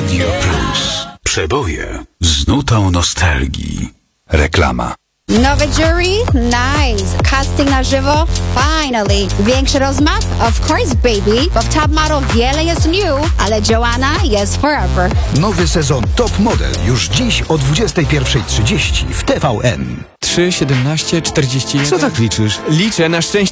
Radio Plus. Przeboje z nutą nostalgii. Reklama. Nowy jury? Nice. Casting na żywo? Finally. Większy rozmach? Of course, baby. Bo w Top Model wiele jest new, ale Joanna jest forever. Nowy sezon Top Model już dziś o 21:30 w TVN. 3, 17, 41. Co tak liczysz? Liczę na szczęście.